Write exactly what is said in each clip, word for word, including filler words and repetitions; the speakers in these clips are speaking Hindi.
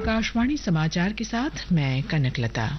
आकाशवाणी समाचार के साथ मैं कनकलता।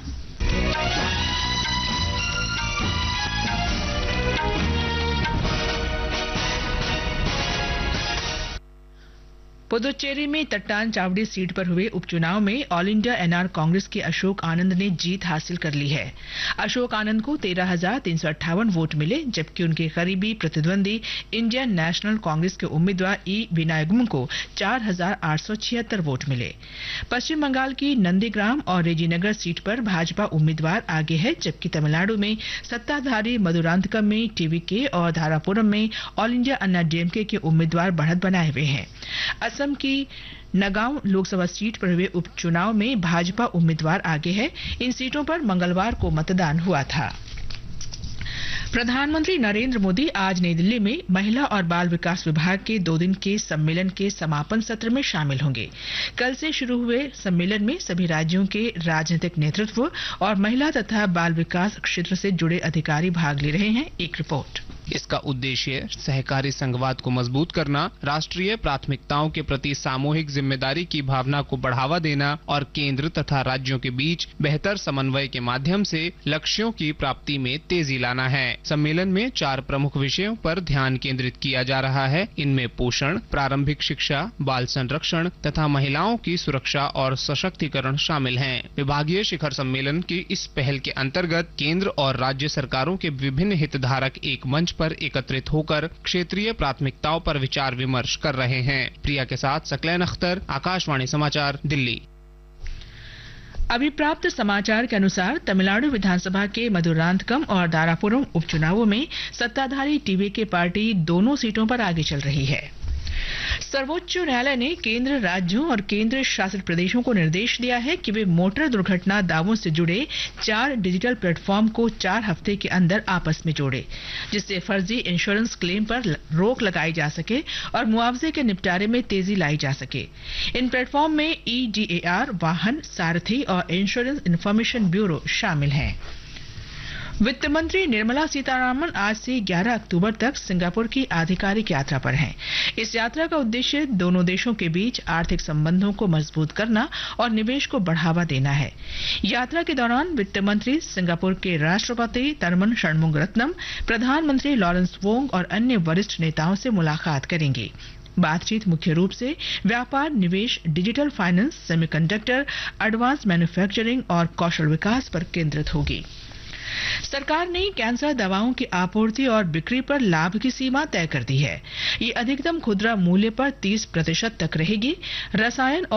पुदुचेरी में तट्टान चावड़ी सीट पर हुए उपचुनाव में ऑल इंडिया एनआर कांग्रेस के अशोक आनंद ने जीत हासिल कर ली है। अशोक आनंद को तेरह हजार तीन सौ अट्ठावन वोट मिले, जबकि उनके करीबी प्रतिद्वंदी इंडियन नेशनल कांग्रेस के उम्मीदवार ई विनायगम को चार हजार आठ सौ छिहत्तर वोट मिले। पश्चिम बंगाल की नंदीग्राम और रेजीनगर सीट पर भाजपा उम्मीदवार आगे है, जबकि तमिलनाडु में सत्ताधारी मधुरांतकम में टीवीके और धारापुरम में ऑल इंडिया अन्ना डीएमके के उम्मीदवार बढ़त बनाए हुए हैं। असम की नगांव लोकसभा सीट पर हुए उपचुनाव में भाजपा उम्मीदवार आगे है। इन सीटों पर मंगलवार को मतदान हुआ था। प्रधानमंत्री नरेंद्र मोदी आज नई दिल्ली में महिला और बाल विकास विभाग के दो दिन के सम्मेलन के समापन सत्र में शामिल होंगे। कल से शुरू हुए सम्मेलन में सभी राज्यों के राजनीतिक नेतृत्व और महिला तथा बाल विकास क्षेत्र से जुड़े अधिकारी भाग ले रहे हैं। एक रिपोर्ट। इसका उद्देश्य सहकारी संघवाद को मजबूत करना, राष्ट्रीय प्राथमिकताओं के प्रति सामूहिक जिम्मेदारी की भावना को बढ़ावा देना और केंद्र तथा राज्यों के बीच बेहतर समन्वय के माध्यम से लक्ष्यों की प्राप्ति में तेजी लाना है। सम्मेलन में चार प्रमुख विषयों पर ध्यान केंद्रित किया जा रहा है। इनमें पोषण, प्रारंभिक शिक्षा, बाल संरक्षण तथा महिलाओं की सुरक्षा और सशक्तिकरण शामिल हैं। विभागीय शिखर सम्मेलन की इस पहल के अंतर्गत केंद्र और राज्य सरकारों के विभिन्न हितधारक एक मंच पर एकत्रित होकर क्षेत्रीय प्राथमिकताओं पर विचार विमर्श कर रहे हैं। प्रिया के साथ सकलैन अख्तर, आकाशवाणी समाचार, दिल्ली। अभी प्राप्त समाचार के अनुसार तमिलनाडु विधानसभा के मधुरांतकम और दारापुरम उपचुनावों में सत्ताधारी टीवीके पार्टी दोनों सीटों पर आगे चल रही है। सर्वोच्च न्यायालय ने केंद्र, राज्यों और केंद्र शासित प्रदेशों को निर्देश दिया है कि वे मोटर दुर्घटना दावों से जुड़े चार डिजिटल प्लेटफॉर्म को चार हफ्ते के अंदर आपस में जोड़े, जिससे फर्जी इंश्योरेंस क्लेम पर रोक लगाई जा सके और मुआवजे के निपटारे में तेजी लाई जा सके। इन प्लेटफॉर्म में ई डी ए आर, वाहन, सारथी और इंश्योरेंस इंफॉर्मेशन ब्यूरो शामिल हैं। वित्त मंत्री निर्मला सीतारामन आज से ग्यारह अक्टूबर तक सिंगापुर की आधिकारिक यात्रा पर हैं। इस यात्रा का उद्देश्य दोनों देशों के बीच आर्थिक संबंधों को मजबूत करना और निवेश को बढ़ावा देना है। यात्रा के दौरान वित्त मंत्री सिंगापुर के राष्ट्रपति थरमन षणमुगरत्नम, प्रधानमंत्री लॉरेंस वोंग और अन्य वरिष्ठ नेताओं से मुलाकात करेंगे। बातचीत मुख्य रूप से व्यापार, निवेश, digital finance, semiconductor, advance manufacturing और कौशल विकास पर केंद्रित होगी। सरकार ने कैंसर दवाओं की आपूर्ति और बिक्री पर लाभ की सीमा तय कर दी है। ये अधिकतम खुदरा मूल्य पर तीस प्रतिशत तक रहेगी। रसायन